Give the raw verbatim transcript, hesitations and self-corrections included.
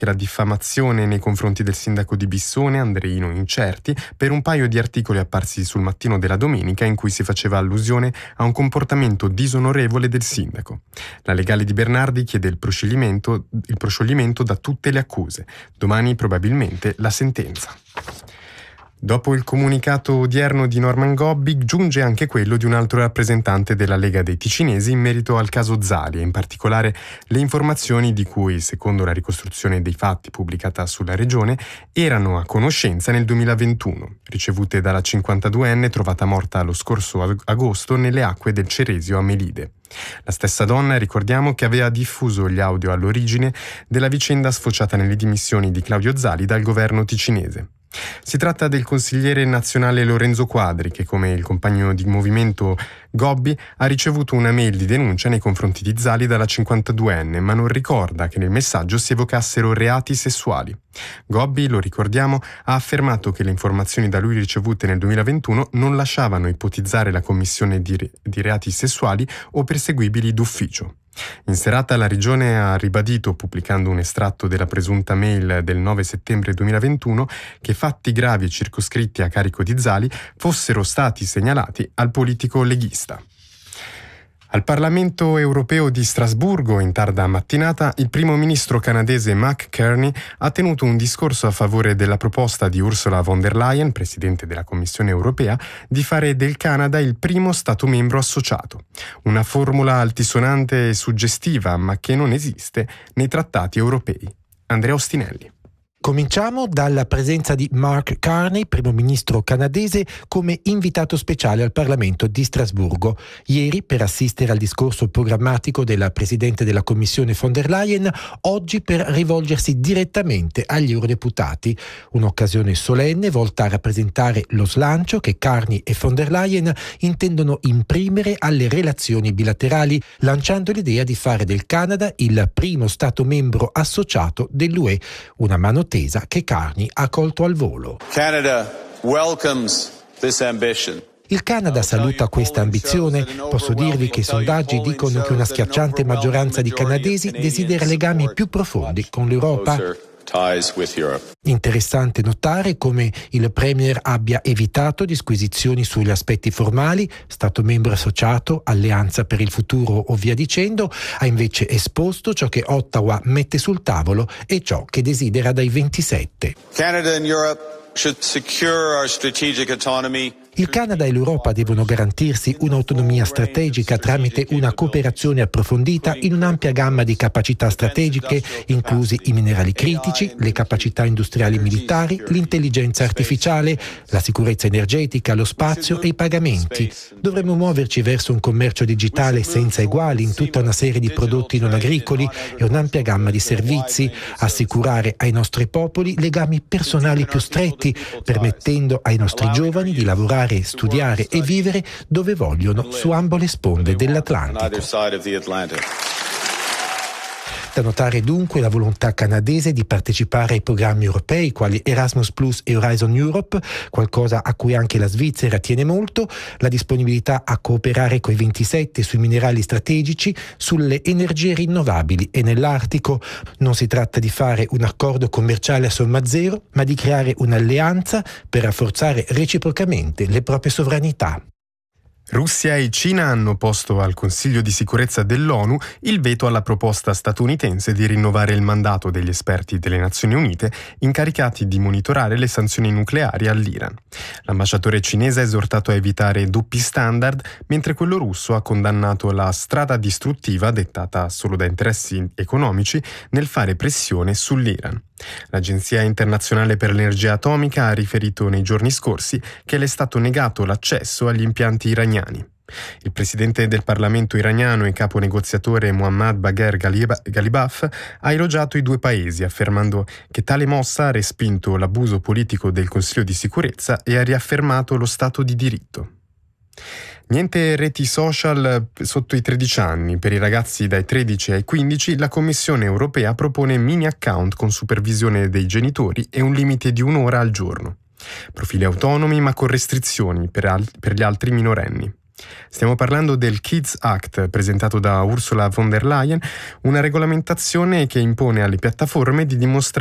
la diffamazione nei confronti del sindaco di Bissone, Andreino Incerti, per un paio di articoli apparsi sul Mattino della domenica in cui si faceva allusione a un comportamento disonorevole del sindaco. La legale di Bernardi chiede il proscioglimento, il proscioglimento da tutte le accuse. Domani probabilmente la sentenza. Dopo il comunicato odierno di Norman Gobbi, giunge anche quello di un altro rappresentante della Lega dei Ticinesi in merito al caso Zali e in particolare le informazioni di cui, secondo la ricostruzione dei fatti pubblicata sulla regione, erano a conoscenza nel duemilaventuno, ricevute dalla cinquantaduenne trovata morta lo scorso agosto nelle acque del Ceresio a Melide. La stessa donna, ricordiamo, che aveva diffuso gli audio all'origine della vicenda sfociata nelle dimissioni di Claudio Zali dal governo ticinese. Si tratta del consigliere nazionale Lorenzo Quadri che, come il compagno di movimento Gobbi, ha ricevuto una mail di denuncia nei confronti di Zali dalla cinquantaduenne, ma non ricorda che nel messaggio si evocassero reati sessuali. Gobbi, lo ricordiamo, ha affermato che le informazioni da lui ricevute nel duemilaventuno non lasciavano ipotizzare la commissione di, re- di reati sessuali o perseguibili d'ufficio. In serata la Regione ha ribadito, pubblicando un estratto della presunta mail del nove settembre duemilaventuno, che fatti gravi e circoscritti a carico di Zali fossero stati segnalati al politico leghista. Al Parlamento europeo di Strasburgo, in tarda mattinata, il primo ministro canadese Mark Carney ha tenuto un discorso a favore della proposta di Ursula von der Leyen, presidente della Commissione europea, di fare del Canada il primo Stato membro associato. Una formula altisonante e suggestiva, ma che non esiste nei trattati europei. Andrea Ostinelli. Cominciamo dalla presenza di Mark Carney, primo ministro canadese, come invitato speciale al Parlamento di Strasburgo. Ieri, per assistere al discorso programmatico della Presidente della Commissione von der Leyen, oggi per rivolgersi direttamente agli eurodeputati. Un'occasione solenne volta a rappresentare lo slancio che Carney e von der Leyen intendono imprimere alle relazioni bilaterali, lanciando l'idea di fare del Canada il primo Stato membro associato dell'U E, una mano tesa che Carney ha colto al volo. Canada welcomes this ambition. Il Canada saluta questa ambizione. Posso dirvi che i sondaggi dicono che una schiacciante maggioranza di canadesi desidera legami più profondi con l'Europa. Interessante notare come il Premier abbia evitato disquisizioni sugli aspetti formali, Stato membro associato, alleanza per il futuro o via dicendo, ha invece esposto ciò che Ottawa mette sul tavolo e ciò che desidera dai ventisette. Canada and Europe should secure our strategic autonomy. Il Canada e l'Europa devono garantirsi un'autonomia strategica tramite una cooperazione approfondita in un'ampia gamma di capacità strategiche, inclusi i minerali critici, le capacità industriali militari, l'intelligenza artificiale, la sicurezza energetica, lo spazio e i pagamenti. Dovremmo muoverci verso un commercio digitale senza eguali in tutta una serie di prodotti non agricoli e un'ampia gamma di servizi, assicurare ai nostri popoli legami personali più stretti, permettendo ai nostri giovani di lavorare, studiare e vivere dove vogliono su ambo le sponde dell'Atlantico. Da notare dunque la volontà canadese di partecipare ai programmi europei quali Erasmus Plus e Horizon Europe, qualcosa a cui anche la Svizzera tiene molto, la disponibilità a cooperare coi ventisette sui minerali strategici, sulle energie rinnovabili e nell'Artico. Non si tratta di fare un accordo commerciale a somma zero, ma di creare un'alleanza per rafforzare reciprocamente le proprie sovranità. Russia e Cina hanno posto al Consiglio di sicurezza dell'ONU il veto alla proposta statunitense di rinnovare il mandato degli esperti delle Nazioni Unite incaricati di monitorare le sanzioni nucleari all'Iran. L'ambasciatore cinese ha esortato a evitare doppi standard, mentre quello russo ha condannato la strada distruttiva dettata solo da interessi economici nel fare pressione sull'Iran. L'Agenzia internazionale per l'energia atomica ha riferito nei giorni scorsi che le è stato negato l'accesso agli impianti iraniani. Il presidente del Parlamento iraniano e capo negoziatore Mohammad Bagher Ghalibaf ha elogiato i due paesi, affermando che tale mossa ha respinto l'abuso politico del Consiglio di sicurezza e ha riaffermato lo Stato di diritto. Niente reti social sotto i tredici anni. Per i ragazzi dai tredici ai quindici la Commissione europea propone mini account con supervisione dei genitori e un limite di un'ora al giorno. Profili autonomi ma con restrizioni per, al- per gli altri minorenni. Stiamo parlando del Kids Act, presentato da Ursula von der Leyen, una regolamentazione che impone alle piattaforme di dimostrare